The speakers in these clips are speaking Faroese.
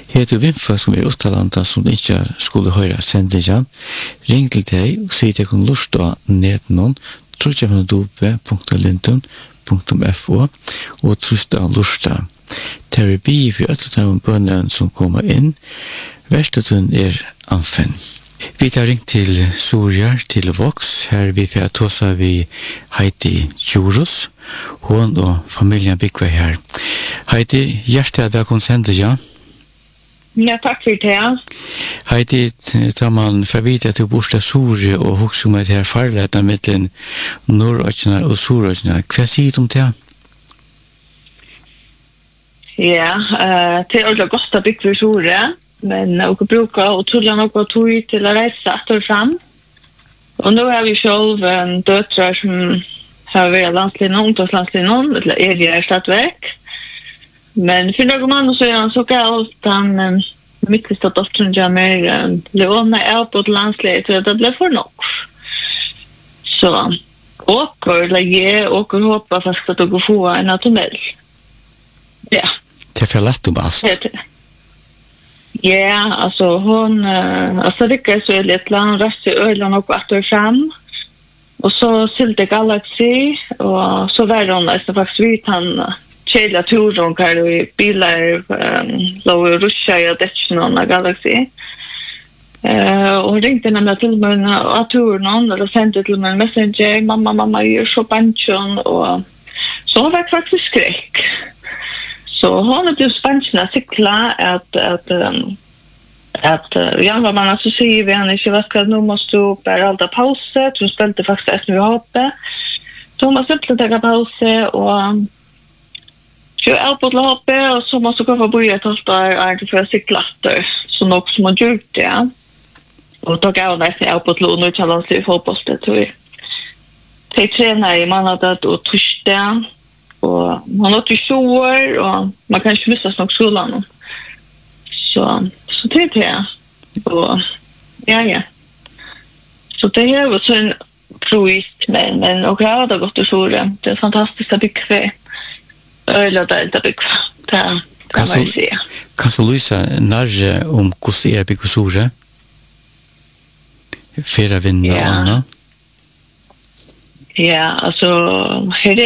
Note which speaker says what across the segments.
Speaker 1: Heter Vimfa som uttalanda som ikke skulle høre sendingen. Ring til deg og si deg om lust av nednån trutjavandobe.lindun.fo og trust av lusta. Det er bi for alle bønnen som kommer inn. Verstutun anfen. Vi tar ring til Surjar, til Vox. Her vi får tåsa vi Heidi Djurus. Hon og familien bygger her. Heidi, hjertelig velkommen sendingen.
Speaker 2: Ja, takk for det.
Speaker 1: Heidi, tar man for vidt at du bor Surje og hokser med det her farledet mellom Nordøkene og Surøkene. Hva sier du om det?
Speaker 2: Ja, det er ordentlig godt å bygge for Surje, men vi bruker utrolig noe tog til å reise etter og frem. Og nå har vi selv døtre som har vært landslinjen, ungdomslandslinjen, eller er stadigvæk. Men for noen mann så er han så galt, han midtligste dotteren gjør mer Leona er på et landslag, så det ble for nok. Så jeg håper faktisk at du kan få en tunnel. Ja.
Speaker 1: Det er for lett om alt.
Speaker 2: Ja, altså hun, altså det er så litt land, rest i øyne og etter frem, og så sylte Galaxy, og så var hun faktisk vidt han kjedla turen her i biler, lå i Russia og Detsjen av Galaxy. Og hun ringte nemlig til meg av turen, og sendte til meg en messenger, mamma, gjør så bansjon, og så var det faktisk skrekk. Så hun blev spännande att cykla att ja, vad man alltså säger vi han inte vad ska nu måste du bara allta pauser så spelte faktiskt ett nu hoppe så man skulle ta pause och kör på loppet och så måste gå för börja ta är för cykla så något som man gjort det och tog av det sig på lån och challenge i fotbollstet så vi tränar i månader och torsdag. Og man har til sjoer, og man kan ikke miste nok skolen. Så det er det. Og ja. Så det er jo sånn proist, men og jeg har gått til sjoer. Det er fantastisk å bygge. Eller det er bygge. Det kan man si.
Speaker 1: Kan du lyse nærre om hvordan det er bygge sjoer? Fere vinner og annet?
Speaker 2: Ja, altså her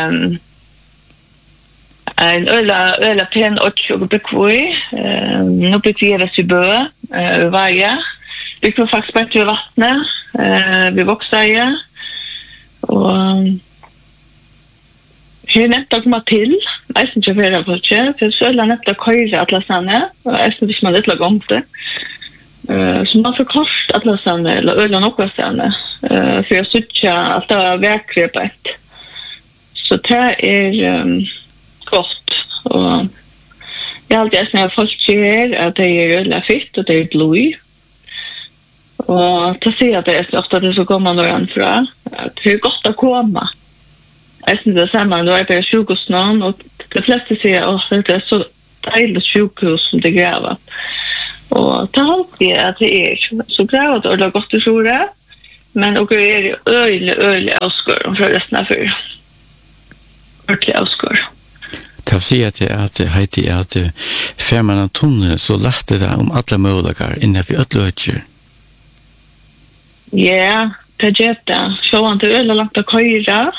Speaker 2: en öla pen och bekvoj nu blir det så bö varje vi får faktiskt bättre vatten vi växer ju och hur nästa kommer till jag syns jag vill på det för så öla nästa köra atlasanne och jag syns man lite långt det så man får kost atlasanne eller öla något sen för jag syns att det är verkligt så det är gott och jag alltid när folk ser att det är ölla fitt och det är blod och då ser jag det ofta det så kommer någon från att det är gott att komma jag syns det samma då är det sjukhusnamn och de flesta säger att det är så dejligt sjukhus som det gräver och ta håll i att det är så grävt och det är gott att sjura men och det är öl avskör för resten av för ordentlig avskör.
Speaker 1: Det sier at Heidi at ferman av tunnel så lagt det om alle muligheter innenfor ødeløkjer.
Speaker 2: Ja, det gjør det. Så han til øyne langt å køyre.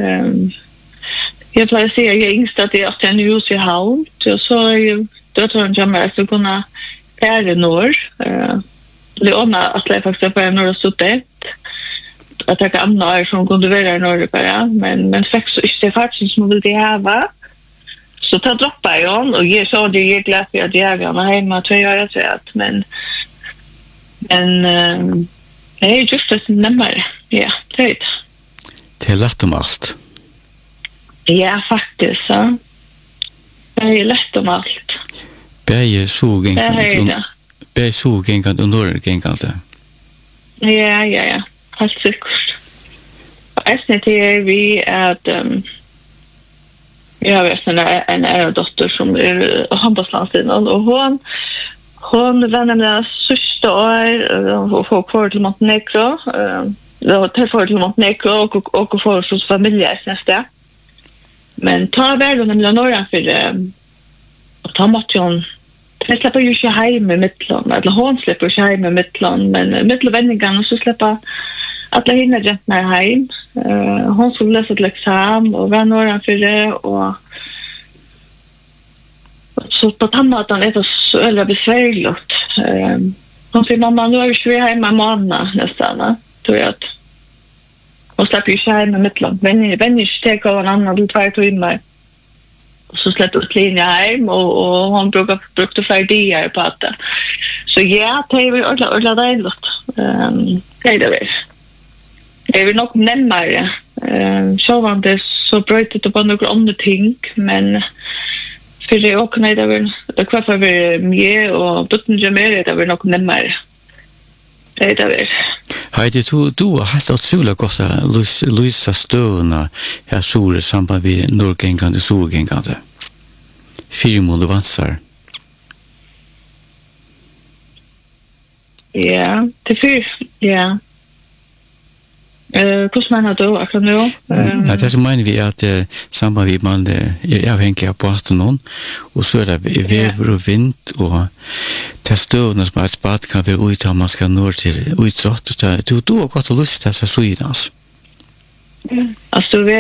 Speaker 2: Jeg pleier å si at jeg yngst at jeg er en hus i havn. Så er jo dødtøren kommer til å kunne pære nord. Leona at jeg faktisk er på en nord og stått at jeg kan andre som kunne være i nord bare. Men fikk så ikke faktisk som vil de hava. Så ta droppar jag och jag så det är glad för att jag är hemma 2 år sedan men det är just det nummer. Ja, det.
Speaker 1: Det är lätt om allt.
Speaker 2: Ja, faktiskt så. Det är lätt om allt.
Speaker 1: Bäje sågängande och norrgängande.
Speaker 2: Ja. Helt säkert. SNT är vi att jag vet en dotter som är handbollslandslinen och hon var nämligen sista år och får kvar till Montenegro och får så familjer nästa. Men ta väl nämligen några för att ta måste hon Jag släpper ju inte hem med mittlån, eller hon släpper inte hem med mittlån, men mittlånvändningarna så släpper alla hinna gentarna hem. Hon skulle läsa till examen och vara några för det, och så på tandmaten är det så öliga besvärligt. Hon säger, mamma, nu är vi hemma månaderna nästan, tror jag. Och släpper ju inte hem med mittlån. Vänner inte teka av en annan till 2 timmar. Så släppte ut linje hem, och hon brukade färdiga på att det. Så ja, det är väl ordentligt dejligt. Det är det väl. Det är väl nog närmare. Självande så bröt det på några andra ting, men för det också nej, det väl det kvar för mig och botten jag mer det väl nog närmare. Det är det väl.
Speaker 1: Heidi, du har haft otroligt gott att lysa stövna här stora samband vid norrgängande och solgängande. 4 månader vansar.
Speaker 2: Ja, det är ja. Hur menar du akkurat nu?
Speaker 1: Ja, det som menar vi att samband vid man är avhängig av partnern, och så är det väver och vind, och det stövna som ett bad kan vara ut om man ska nå till utsatt. Du har gått och lust att säga så.
Speaker 2: Alltså det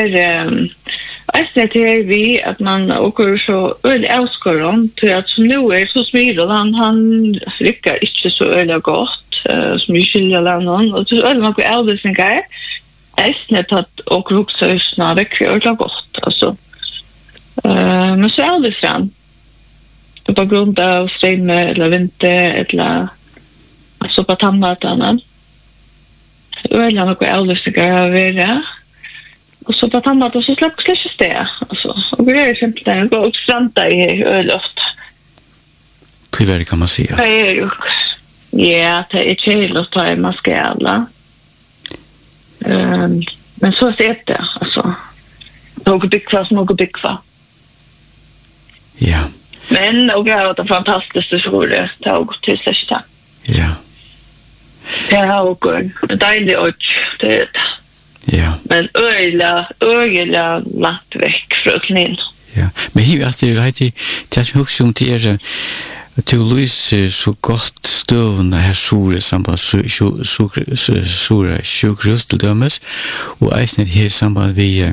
Speaker 2: är vi att man åker så öliga avskåren till att som nu är så smidig, han lyckar inte så öliga gott som vi skiljer landet, och så öliga några avvisningar är att åker också snart väcker öliga gott, alltså. Men så avvisar på grund av ström eller vinter eller så på tandmaten. Öliga några avvisningar över. Och så på tandmaten så släpps det. Alltså, och det är simpelt att gå och stranta i öloft.
Speaker 1: Tyvärr kan man säga.
Speaker 2: Det är ju... Ja, det är kärligt att ta i maskälla. Men så är det, alltså. Något byggva som något byggva.
Speaker 1: Ja.
Speaker 2: Men och jag har det fantastiskt skole tag till sista.
Speaker 1: Ja.
Speaker 2: Det har gått. Det är det det är.
Speaker 1: Ja.
Speaker 2: Men öjla lagt väck från in.
Speaker 1: Ja. Men hur att det heter det som också till du lyser så gott stövna här sura samband sura sjukrust till dömes, och eisnet här samband vi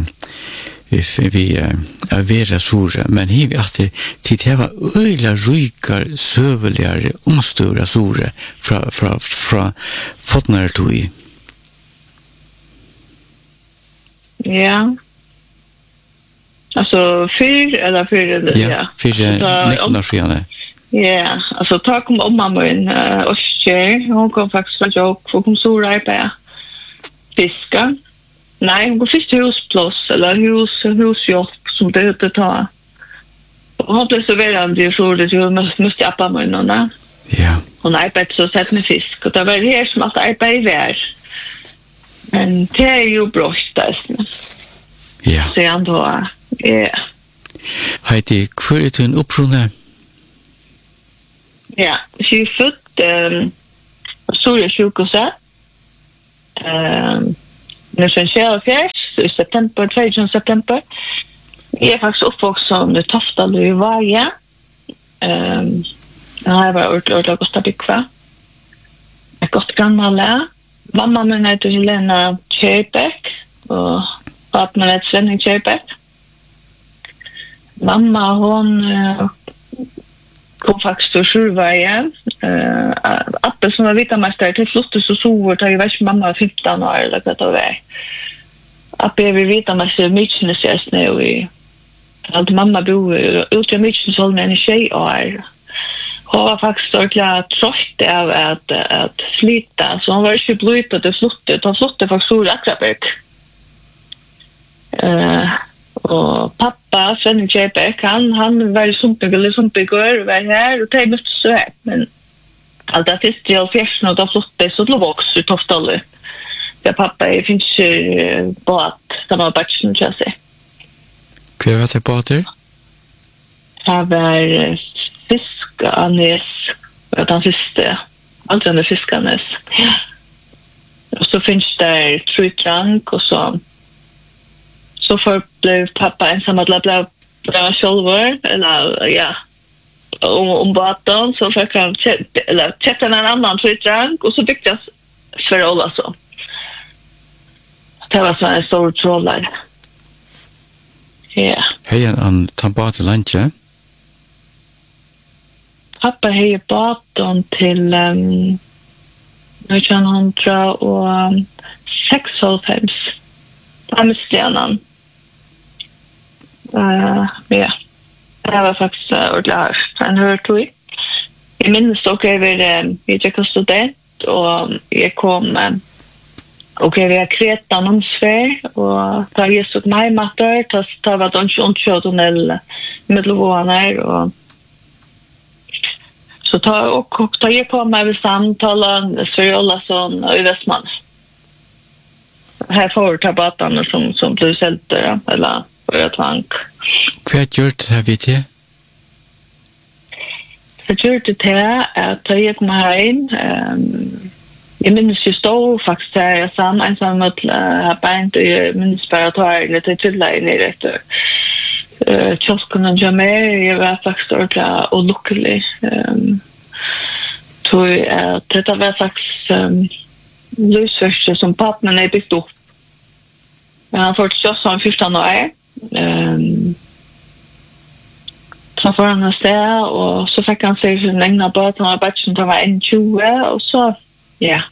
Speaker 1: vera sura, men hiv att det var öjla rykar sövligare omstöra sura fra fotnar tog.
Speaker 2: Ja. Alltså fyr eller fyr.
Speaker 1: Ja, fyr nektonasjoner.
Speaker 2: Ja, alltså ta kom om mamma in och hon kom faktiskt att jag kom sura på fiska. Nej, hon går först till husplås eller husjobb som det tar. Och hon blev så väldigt så det ju måste appa mig någon.
Speaker 1: Ja.
Speaker 2: Hon arbetar så sett med fisk, och det var det som att arbeta i vär. Men det är ju bröstas.
Speaker 1: Ja.
Speaker 2: Så jag då ja.
Speaker 1: Heidi, hur är du en upprunna?
Speaker 2: Ja, jag är född Soria sjukhuset. Nu sen i september, 2 september. Jag är faktiskt uppvuxen i Toftal i Vaje. Jag var ordentligt att stabikva. Jag har gått gamla. Mamma min heter Helena Tjejbäck och pappa min heter Svenning Tjejbäck. Mamma hon kom faktiskt till Sjurvaje. Appe som var vitamästare till flottus och sovor tar ju värst mamma var 15 år eller vad det var. Appe är vi vitamästare mycket nu i att mamma bor ute i mycket så med en tjej år. Hon var faktiskt ordentligt trött av att slita, så hon var inte blivit på det flottet. Hon flottade faktiskt stor Akraberg. Och pappa, Svenning Tjejbäck, han var sumpig och var här och det är så här. Men allt det finns till fjärsen och då flottade så det var också i Toftalu. Där pappa finns båt, där var batchen tror jag sig.
Speaker 1: Hva var det båter?
Speaker 2: Det var Fiskarnes, den sista, allt under Fiskarnes. Ja. Och så finns det Trutrank och så blev pappa ensam att blev självor, eller ja. om båten så fick han köpte en annan flytrank och så byggde jag Sverige så. Det var så en stor trollare. Ja.
Speaker 1: Hej han tampat till lunch.
Speaker 2: Pappa hej båten till nu kan han dra och 6,5. Amsterdam. Ja. Det var faktiskt ordentligt. Han hörde vi. Jag minns också vi gick student och jag kom vi har Kreta någonstans och där jag såg mig matter ta var de tunnel medelvånar och så ta jag på mig vid samtalen Sverjolason och i Västman. Här får ta båtarna som blir sälter eller för ett vank.
Speaker 1: Vad gjort har vi det?
Speaker 2: Jag gjorde det att jag kom hem. Jag minns ju stå faktiskt där jag sam ensam med beint och jag minns bara att ta lite till nere efter. Kiosken och jag var faktiskt ordentligt och lycklig. Det var faktiskt livsverket som pappan är byggt upp. Han får till kiosk 14 år. Så får han sted och så fick han sig sin egna båt. Han var bara som det var 1,20 och så, ja.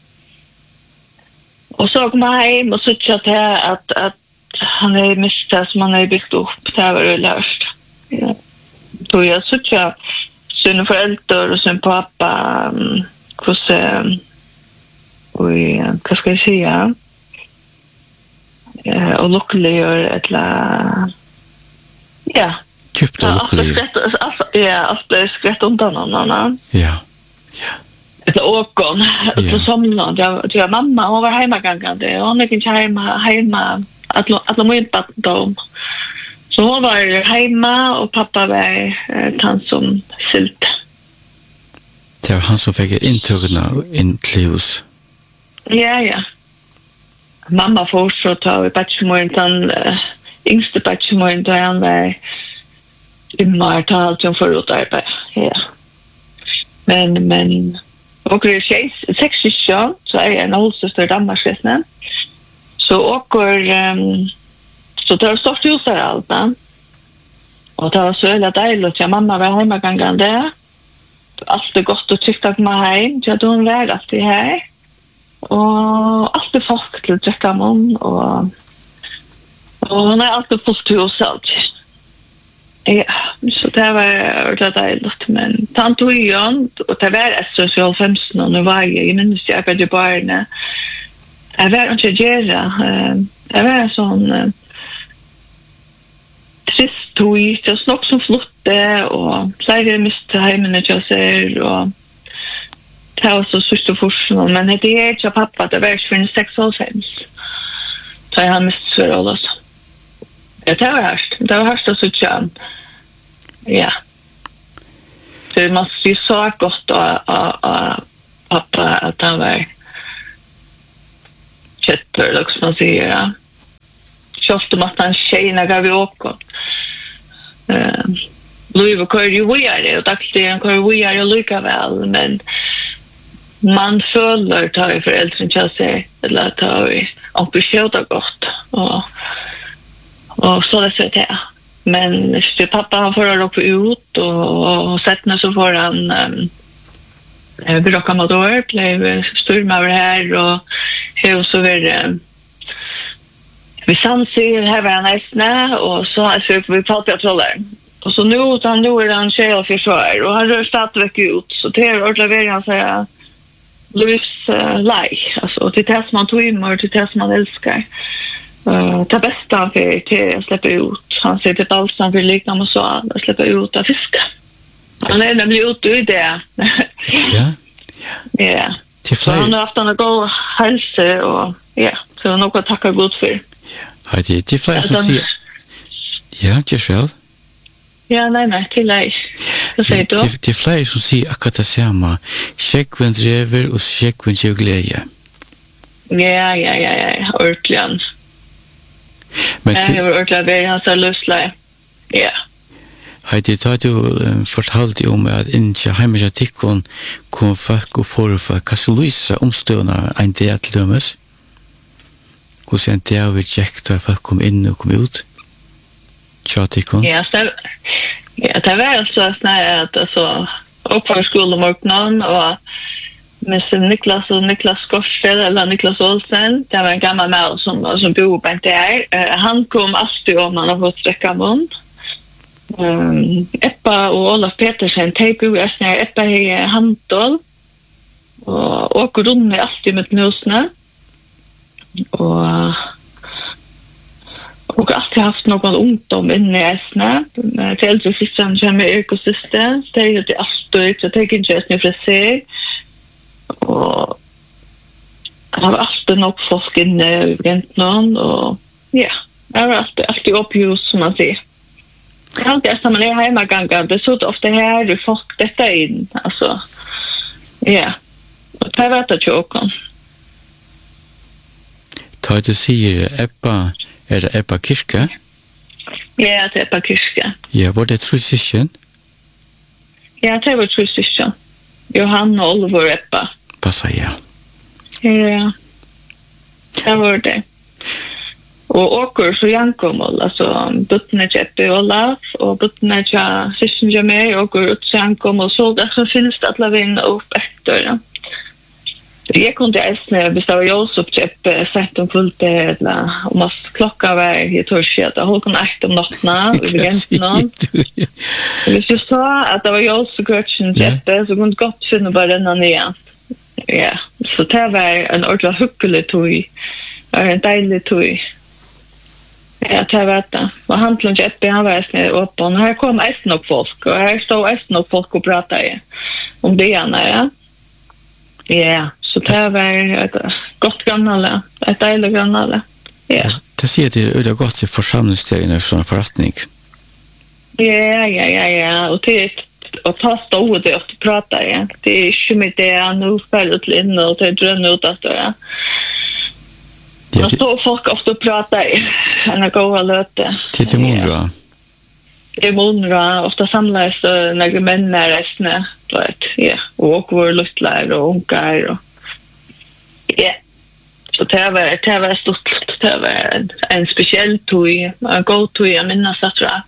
Speaker 2: Och så kom han hem och så tyckte att han är misstag som han är byggt upp. Det var det löst. Ja. Då jag tyckte sina föräldrar och sin pappa vad ska jag säga? Och lyckliggör eller ja.
Speaker 1: Köpt och lyckliggör.
Speaker 2: Ja, allt blev skrätt undan annan.
Speaker 1: Ja.
Speaker 2: Eller åkon. Så somnade jag mamma, hon var hemmagångande. Hon gick inte hemma att må inte dem. Så hon var hemma och pappa var han som sylt.
Speaker 1: Det var han som fick intugna in till oss.
Speaker 2: Ja. Mamma fortsatte av bachelormålen, yngste bachelormålen då han var immartalt som förutarbete. Ja. Men och det är 60 så är en ålderssöster Danmarksresten. Så så det var stort hus där allt. Och det var så jävla dejligt. Ja, mamma var hemmagångande. Allt är gott och tyckte att man hem. Jag hade hon väl alltid här. Och allt är folk till att träcka mun. Och hon är alltid fullt hus alltid. Ja, så det var ordentligt dejligt. Men tant och Jan, och det var social 15 och nu var jag minns jag arbetade barnen. Jag var inte göra. Jag var en sån trist tog. Jag snart som flotte och flera miste hemmen jag ser och det var så sørste forskjell. Men det er ikke pappa, det var ikke for 6,5. Så jeg har mistet for alle også. Ja, det var hørst. Det var hørst å sitte. Ja. Så man så godt av pappa at han var kjøtter, eller som man sier. Ja. Kjøft om at han tjejerna gav i åkken. Løyve kører jo videre, og dagstiden kører videre likevel, men man føler tar vi foreldren til å se, eller tar vi ambisjoner godt, og så det ser til. Men pappa han får opp ut, og settene så får han bråka motor, ble styrme over her, og her så var vi sanser, her var han eisene, og så vi palte av trolleren. Og så nå er han tjej og forsvar, og han rör stadigvæk ut, så det er ordentlig han sier livslei, altså til det som han tøymer, til det som han elsker. Det beste han får til å slippe ut. Han sier til alt han vil likna med så, å slippe ut av fiske. Han er nemlig ute i det. Ja. Så han har haft en god helse, og ja, så han har noe å takke godt for.
Speaker 1: Ja, det er flere som sier... Ja, ikke selv.
Speaker 2: Ja, nei, til deg. Hva sier du?
Speaker 1: Det er flere som sier akkurat det samme. Sjekkven drever og sjekkven gjør glede.
Speaker 2: Ja, ordentlig. Jeg har ordentlig vært hans løsleie. Ja.
Speaker 1: Heidi, da du fortalte om at ikke hjemme til tikkene kom folk og forfor, hva så lyser omstående en del til dømes? Hvordan en del vi tjekk da folk kom inn og kom ut? Tja tikkene?
Speaker 2: Ja, det var altså snart at så oppe skolemorgenen og med Niklas Skorsfjell eller Niklas Olsen, det var en gammal man som bor på NTR. Han kom alltid om han har fått sträcka mun. Eppa och Olaf Petersen, de bor i Östnär. Eppa är Handel och åker runt alltid med musna. Och alltid haft någon ungdom inne i Östnär. Till äldre systern som är ekosystem. Det är alltid, så det är inte Östnär för sig. Og det var alltid nok folk inne i Gentnon, og ja, det var alltid opphjus, som man sier. Det er alltid som man er hjemmegangen, det så ofte her, folk dette inn, altså, ja, og det vet jeg ikke åkken.
Speaker 1: Da du sier Ebba, er det Ebba Kirke?
Speaker 2: Ja, det er Ebba Kirke.
Speaker 1: Ja, var det trossyskjen?
Speaker 2: Ja, det var trossyskjen. Johan og Oliver Ebba.
Speaker 1: Passa, ja.
Speaker 2: Ja, det var det. Og åker så Jankomol, altså buttene til Ebbe og Olaf, og buttene til syssen til meg, åker ut til Jankomol, så det finnes det at la vinne opp etter. Jeg kunne eisne, hvis det var Josef til Ebbe, sett om fullt det, eller om at klokka var i torskjed, og hun kunne etter om nattene, i Gentnon. Hvis du sa at det var Josef Gertsen til Ebbe, så kunne du godt finne bare denne nye. Ja, så det var en ordentlig hyggelig tog, en deilig tog. Ja, det var det. Og han til Ebbe, han var eisne åpen, og her kom eisne opp folk, og her stod eisne opp folk og pratet om det ene, ja. Ja, så det var et godt grannale, et deilig grannale. Ja.
Speaker 1: Det sier det er godt til forsamlingsstegene for sånn forretning.
Speaker 2: Ja, og til å ta stået det ofte prater, ja. Det er ikke med det, nå spiller til inne, og det drønner ut at det, ja. Og så folk ofte prater, enn å gå og løte.
Speaker 1: Det er månra.
Speaker 2: Det er månra, ofte samles når menn er reisende, ja, og våre luttler og unger, og ja. Så det var stort, det var en spesiell tog, en god tog, jeg minnes at det.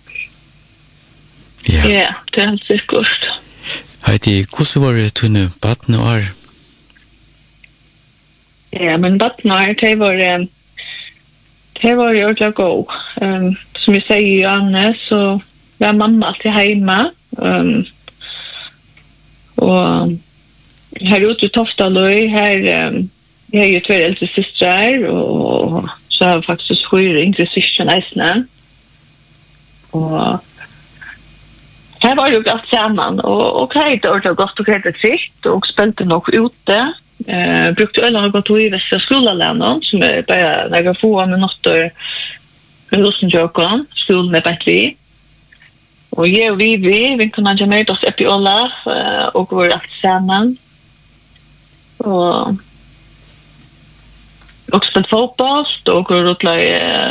Speaker 2: Ja, det er helt sikkert.
Speaker 1: Heidi, hvordan var det tunne baden og ar?
Speaker 2: Ja, men baden og ar, det var jo ordentlig god. Som jeg sier i Anne, så var mamma alltid hjemme. Og her ute i Toftaløy, her jeg er jo 2 eldre systrar, og så har jeg faktisk 4 yngre systrar eisene. Og her var jo alt sammen, og greit ordentlig godt og greit tritt, og spilte nok ute. Brukte øyne og gått i Vestra skolelænen, som er bare når jeg får minutter med Rosenjøkken, skolen er bare vi. Og jeg og vi kunne ha med oss opp i Olaf, og var alt sammen. Og spilte fotball, og går ut